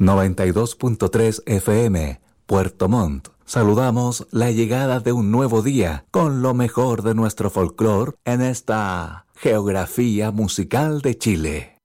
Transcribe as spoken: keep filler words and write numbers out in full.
noventa y dos punto tres F M, Puerto Montt. Saludamos la llegada de un nuevo día con lo mejor de nuestro folclore en esta geografía musical de Chile.